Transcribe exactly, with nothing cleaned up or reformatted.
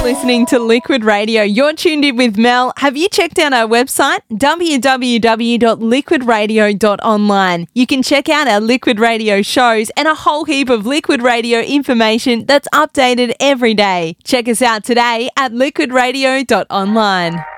listening to Liquid Radio. You're tuned in with Mel. Have you checked out our website? w w w dot liquid radio dot online. You can check out our Liquid Radio shows and a whole heap of Liquid Radio information that's updated every day. Check us out today at liquid radio dot online.